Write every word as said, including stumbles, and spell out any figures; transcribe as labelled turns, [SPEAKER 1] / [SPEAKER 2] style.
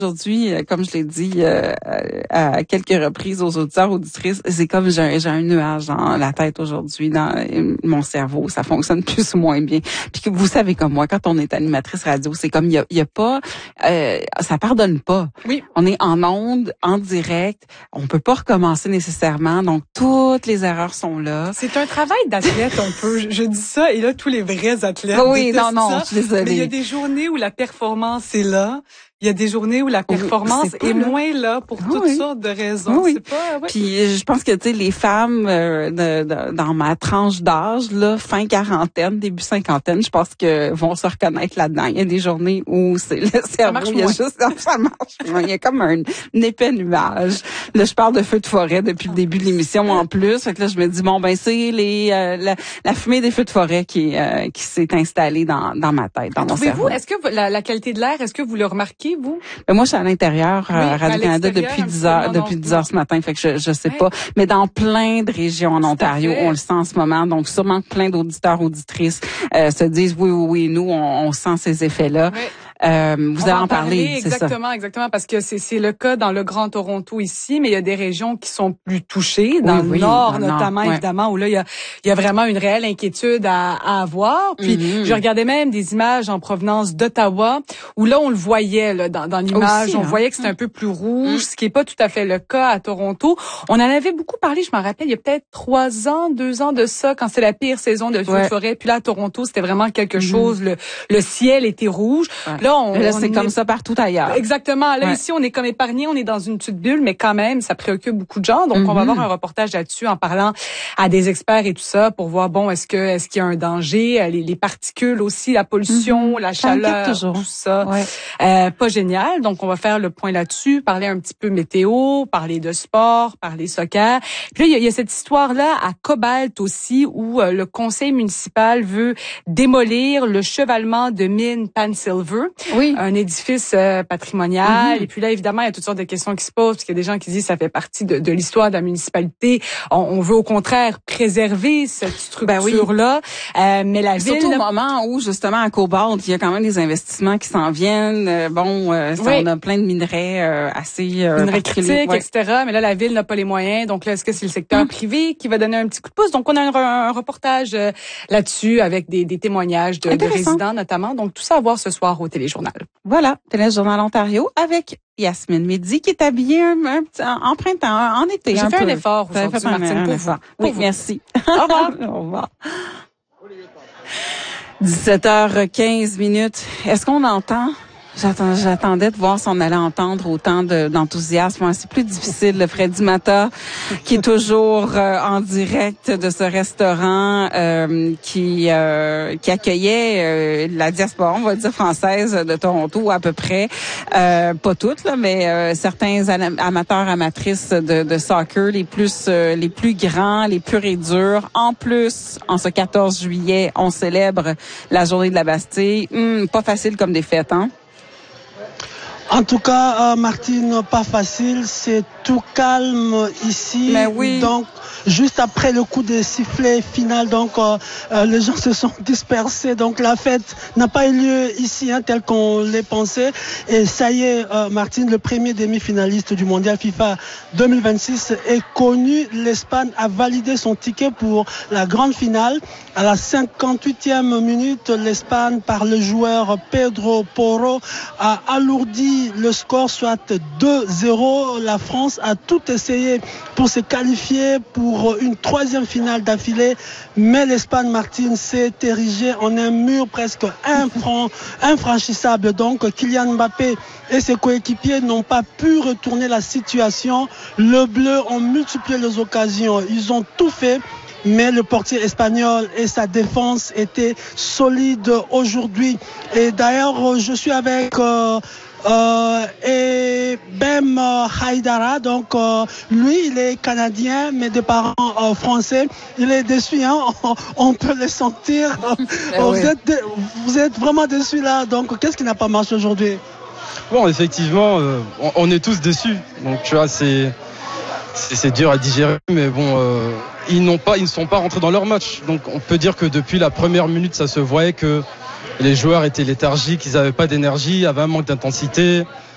[SPEAKER 1] Aujourd'hui, comme je l'ai dit euh, à quelques reprises aux auditeurs, auditrices, c'est comme j'ai, j'ai un nuage dans la tête aujourd'hui, dans mon cerveau. Ça fonctionne plus ou moins bien. Puis que vous savez comme moi, quand on est animatrice radio, c'est comme il y a, y a pas, euh, ça pardonne pas.
[SPEAKER 2] Oui.
[SPEAKER 1] On est en onde, en direct. On peut pas recommencer nécessairement. Donc toutes les erreurs sont là.
[SPEAKER 2] C'est un travail d'athlète, on peut. Je, je dis ça et là tous les vrais athlètes.
[SPEAKER 1] Oui, non, non,
[SPEAKER 2] ça,
[SPEAKER 1] je suis désolée.
[SPEAKER 2] Mais il y a des journées où la performance est là. Il y a des journées où la performance oui, est, est moins là pour toutes oui. sortes de raisons.
[SPEAKER 1] Oui.
[SPEAKER 2] C'est pas, ouais.
[SPEAKER 1] Puis je pense que tu sais les femmes euh, de, de, dans ma tranche d'âge là, fin quarantaine, début cinquantaine, je pense que vont se reconnaître là-dedans. Il y a des journées où c'est le cerveau, il y a
[SPEAKER 2] moins.
[SPEAKER 1] juste ça marche. Il y a comme un, un épais nuage. Là, je parle de feu de forêt depuis le début de l'émission en plus. Fait que là, je me dis bon ben c'est les euh, la, la fumée des feux de forêt qui euh, qui s'est installée dans dans ma tête, dans mon cerveau.
[SPEAKER 2] Est-ce que la, la qualité de l'air, est-ce que vous le remarquez? Vous?
[SPEAKER 1] Ben moi, je suis à l'intérieur,
[SPEAKER 2] oui,
[SPEAKER 1] à Radio-Canada depuis dix heures, depuis dix heures ce matin, fait que je, je sais ouais. pas. Mais dans plein de régions en Ontario, on le sent en ce moment. Donc, sûrement que plein d'auditeurs, auditrices euh, se disent oui, oui, oui, nous, on, on sent ces effets-là.
[SPEAKER 2] Ouais.
[SPEAKER 1] Euh, vous
[SPEAKER 2] on
[SPEAKER 1] allez
[SPEAKER 2] en
[SPEAKER 1] en parler,
[SPEAKER 2] parler
[SPEAKER 1] c'est ça.
[SPEAKER 2] Exactement, exactement, parce que c'est c'est le cas dans le Grand Toronto ici, mais il y a des régions qui sont plus touchées, dans oui, le oui, nord dans notamment, nord, évidemment, ouais. où là il y a il y a vraiment une réelle inquiétude à, à avoir. Puis mm-hmm. je regardais même des images en provenance d'Ottawa, où là on le voyait là dans, dans l'image, Aussi, on hein? voyait que c'était un peu plus rouge, mm. ce qui est pas tout à fait le cas à Toronto. On en avait beaucoup parlé, je m'en rappelle, il y a peut-être trois ans, deux ans de ça, quand c'est la pire saison de feux ouais. de forêt. Puis là à Toronto, c'était vraiment quelque mm-hmm. chose. Le le ciel était rouge. Ouais. Là on,
[SPEAKER 1] là,
[SPEAKER 2] on
[SPEAKER 1] c'est comme ça partout ailleurs.
[SPEAKER 2] Exactement. Là,
[SPEAKER 1] ouais.
[SPEAKER 2] ici, on est comme épargné, on est dans une petite bulle, mais quand même, ça préoccupe beaucoup de gens. Donc, mm-hmm. on va avoir un reportage là-dessus en parlant à des experts et tout ça pour voir, bon, est-ce que est-ce qu'il y a un danger, les, les particules aussi, la pollution, mm-hmm. la chaleur,
[SPEAKER 1] toujours.
[SPEAKER 2] tout ça.
[SPEAKER 1] Ouais.
[SPEAKER 2] Euh, pas génial. Donc, on va faire le point là-dessus, parler un petit peu météo, parler de sport, parler soccer. Puis là, il y a, il y a cette histoire-là à Cobalt aussi où euh, le conseil municipal veut démolir le chevalement de mine Pan Silver.
[SPEAKER 1] Oui.
[SPEAKER 2] Un édifice euh, patrimonial. Mm-hmm. Et puis là, évidemment, il y a toutes sortes de questions qui se posent, parce qu'il y a des gens qui disent que ça fait partie de, de l'histoire de la municipalité. On, on veut au contraire préserver cette structure-là. Ben oui. euh, mais la ville...
[SPEAKER 1] Surtout au moment où, justement, à Cobalt, il y a quand même des investissements qui s'en viennent. Euh, bon, euh, oui. on a plein de minerais euh, assez... Euh,
[SPEAKER 2] minerais critiques, ouais. et cetera. Mais là, la ville n'a pas les moyens. Donc là, est-ce que c'est le secteur mm. privé qui va donner un petit coup de pouce? Donc, on a un, un reportage euh, là-dessus avec des, des témoignages de, de résidents, notamment. Donc, tout ça à voir ce soir au Téléjournal.
[SPEAKER 1] Voilà, Téléjournal Ontario avec Yasmine Mehdi qui est habillée un, un petit, en printemps, en été.
[SPEAKER 2] J'ai
[SPEAKER 1] un
[SPEAKER 2] fait
[SPEAKER 1] peu.
[SPEAKER 2] un effort aujourd'hui,
[SPEAKER 1] fait
[SPEAKER 2] Martine,
[SPEAKER 1] un,
[SPEAKER 2] pour
[SPEAKER 1] un
[SPEAKER 2] vous.
[SPEAKER 1] Oui,
[SPEAKER 2] pour
[SPEAKER 1] merci.
[SPEAKER 2] Au revoir.
[SPEAKER 1] Au revoir. dix-sept heures quinze minutes. Est-ce qu'on entend? J'attends, j'attendais de voir si on allait entendre autant de, d'enthousiasme. C'est plus difficile. Le Freddy Mata, qui est toujours euh, en direct de ce restaurant euh, qui euh, qui accueillait euh, la diaspora, on va dire française de Toronto à peu près. Euh, pas toutes là, mais euh, certains amateurs amatrices de, de soccer, les plus euh, les plus grands, les purs et durs. En plus, en ce quatorze juillet, on célèbre la journée de la Bastille. Hum, pas facile comme des fêtes, hein?
[SPEAKER 3] En tout cas, euh, Martine, pas facile, c'est tout calme ici.
[SPEAKER 1] Mais oui.
[SPEAKER 3] Donc, juste après le coup de sifflet final, donc euh, euh, les gens se sont dispersés. Donc la fête n'a pas eu lieu ici, hein, tel qu'on l'ait pensé. Et ça y est, euh, Martine, le premier demi-finaliste du Mondial FIFA deux mille vingt-six est connu. L'Espagne a validé son ticket pour la grande finale. À la cinquante-huitième minute, l'Espagne, par le joueur Pedro Porro, a alourdi le score, soit deux zéro. La France a tout essayé pour se qualifier pour une troisième finale d'affilée, mais l'Espagne, Martine, s'est érigée en un mur presque infran, infranchissable. Donc Kylian Mbappé et ses coéquipiers n'ont pas pu retourner la situation. Le bleu ont multiplié les occasions, ils ont tout fait, mais le portier espagnol et sa défense étaient solides aujourd'hui. Et d'ailleurs, je suis avec euh, euh, et Bem Haidara, donc euh, lui il est canadien mais de parents euh, français. Il est déçu, hein, on, on peut le sentir.
[SPEAKER 1] Eh
[SPEAKER 3] vous,
[SPEAKER 1] oui.
[SPEAKER 3] êtes, vous êtes vraiment déçu là, donc qu'est-ce qui n'a pas marché aujourd'hui?
[SPEAKER 4] Bon, effectivement, euh, on, on est tous déçus, donc tu vois, c'est c'est, c'est dur à digérer, mais bon, euh, ils n'ont pas, ils ne sont pas rentrés dans leur match, donc on peut dire que depuis la première minute, ça se voyait que les joueurs étaient léthargiques, ils n'avaient pas d'énergie, avaient un manque d'intensité.